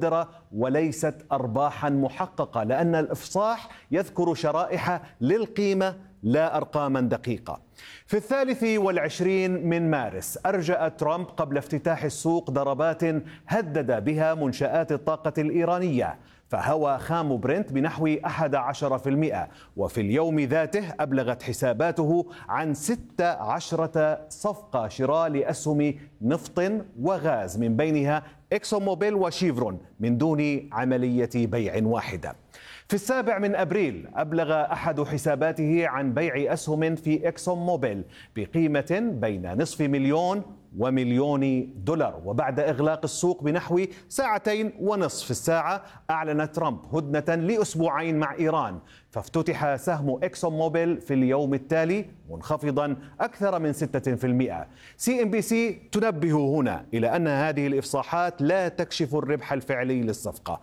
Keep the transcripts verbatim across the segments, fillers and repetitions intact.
مقدرة وليست أرباحا محققة، لأن الإفصاح يذكر شرائح للقيمة لا أرقاما دقيقة. في الثالث والعشرين من مارس أرجأ ترامب قبل افتتاح السوق ضربات هدد بها منشآت الطاقة الإيرانية، فهوى خام برنت بنحو أحد عشر بالمئة، وفي اليوم ذاته أبلغت حساباته عن ستة عشرة صفقة شراء لأسهم نفط وغاز، من بينها إكسون موبيل وشيفرون، من دون عملية بيع واحدة. في السابع من أبريل أبلغ أحد حساباته عن بيع أسهم في إكسون موبيل بقيمة بين نصف مليون ومليون دولار، وبعد إغلاق السوق بنحو ساعتين ونصف الساعة أعلن ترامب هدنة لأسبوعين مع إيران، فافتتح سهم إكسون موبيل في اليوم التالي منخفضا أكثر من ستة بالمئة. سي إم بي سي تنبه هنا إلى أن هذه الإفصاحات لا تكشف الربح الفعلي للصفقة،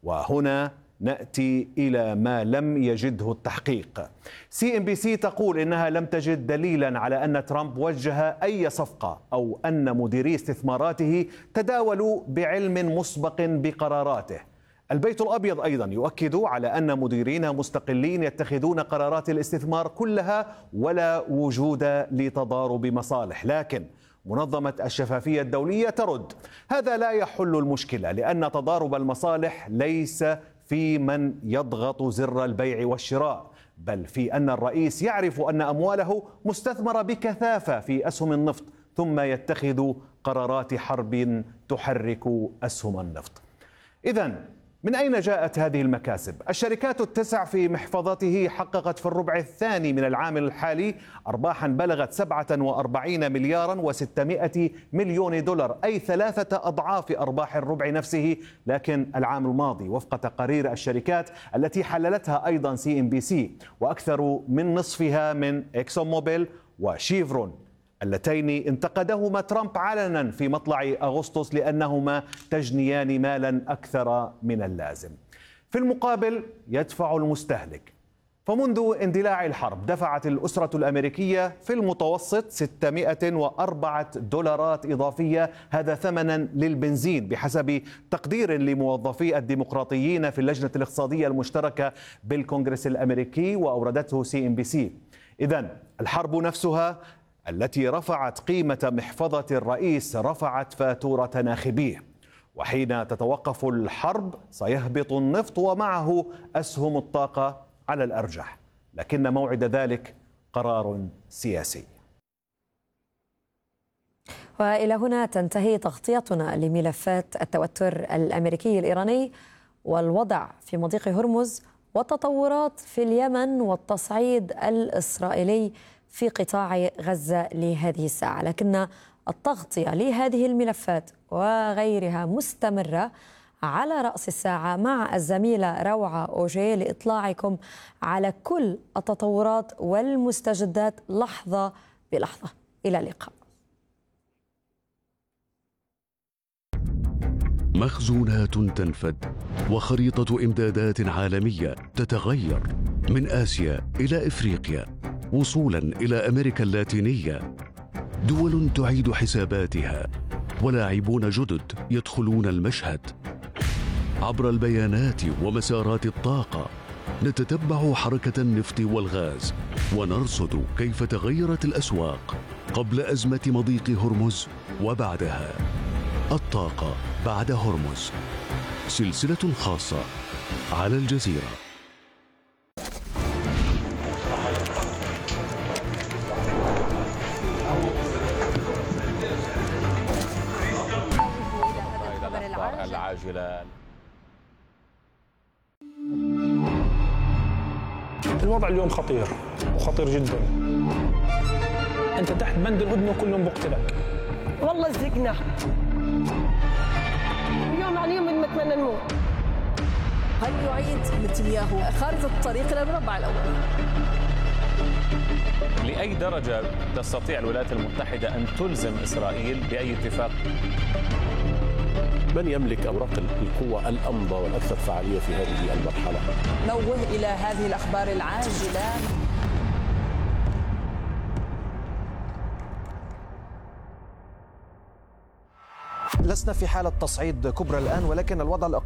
وهنا نأتي إلى ما لم يجده التحقيق. سي إم بي سي تقول إنها لم تجد دليلا على أن ترامب وجه أي صفقة أو أن مديري استثماراته تداولوا بعلم مسبق بقراراته. البيت الأبيض أيضا يؤكد على أن مديرين مستقلين يتخذون قرارات الاستثمار كلها ولا وجود لتضارب مصالح، لكن منظمة الشفافية الدولية ترد هذا لا يحل المشكلة، لأن تضارب المصالح ليس في من يضغط زر البيع والشراء، بل في أن الرئيس يعرف أن أمواله مستثمرة بكثافة في أسهم النفط ثم يتخذ قرارات حرب تحرك أسهم النفط. إذن من أين جاءت هذه المكاسب؟ الشركات التسع في محفظته حققت في الربع الثاني من العام الحالي أرباحا بلغت سبعة وأربعين مليارا وستمائة مليون دولار، أي ثلاثة أضعاف أرباح الربع نفسه لكن العام الماضي، وفق تقارير الشركات التي حللتها أيضا سي إم بي سي، وأكثر من نصفها من إكسون موبيل وشيفرون اللتين انتقدهما ترامب علنا في مطلع أغسطس لأنهما تجنيان مالا أكثر من اللازم. في المقابل يدفع المستهلك، فمنذ اندلاع الحرب دفعت الأسرة الأمريكية في المتوسط ستمائة وأربعة دولارات إضافية، هذا ثمنا للبنزين بحسب تقدير لموظفي الديمقراطيين في اللجنة الاقتصادية المشتركة بالكونغرس الأمريكي، وأوردته سي إم بي سي. إذن الحرب نفسها التي رفعت قيمة محفظة الرئيس رفعت فاتورة ناخبيه، وحين تتوقف الحرب سيهبط النفط ومعه أسهم الطاقة على الأرجح، لكن موعد ذلك قرار سياسي. وإلى هنا تنتهي تغطيتنا لملفات التوتر الأمريكي الإيراني والوضع في مضيق هرمز والتطورات في اليمن والتصعيد الإسرائيلي في قطاع غزة لهذه الساعة، لكن التغطية لهذه الملفات وغيرها مستمرة على رأس الساعة مع الزميلة روعة أوجي لإطلاعكم على كل التطورات والمستجدات لحظة بلحظة. إلى اللقاء. مخزونات تنفد وخريطة إمدادات عالمية تتغير من آسيا إلى إفريقيا وصولا إلى أمريكا اللاتينية، دول تعيد حساباتها ولاعبون جدد يدخلون المشهد. عبر البيانات ومسارات الطاقة نتتبع حركة النفط والغاز ونرصد كيف تغيرت الأسواق قبل أزمة مضيق هرمز وبعدها. الطاقة بعد هرمز، سلسلة خاصة على الجزيرة. العاجلة. الوضع اليوم خطير وخطير جدا. انت تحت بند الهدنه وكلهم بقتلك. والله زقنا اليوم عن يوم نتمنى نموت. هل يعيد نتنياهو خارطة الطريق إلى المربع الأول؟ لأي درجة تستطيع الولايات المتحدة أن تلزم إسرائيل بأي اتفاق؟ من يملك أوراق القوة الأمضى والأكثر فعالية في هذه المرحلة؟ نوه إلى هذه الأخبار العاجلة. لسنا في حالة تصعيد كبرى الآن، ولكن الوضع